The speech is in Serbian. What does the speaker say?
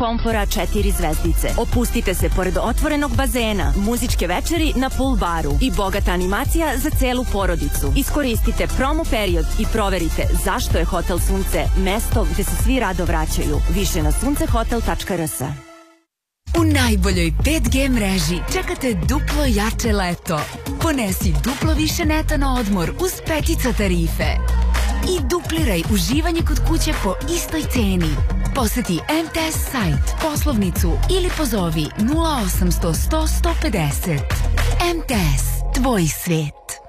kompora 4 zvezdice. Opustite se pored otvorenog bazena, muzičke večeri na pool baru i bogata animacija za celu porodicu. Iskoristite promo period i proverite zašto je Hotel Sunce mesto gde se svi rado vraćaju. Više na suncehotel.rs. U najboljoj 5G mreži čekate duplo jače leto. Ponesi duplo više neta na odmor uz petica tarife. I dupliraj uživanje kod kuće po istoj ceni. Poseti MTS sajt, poslovnicu ili pozovi 0800 100 150. MTS, tvoj svet.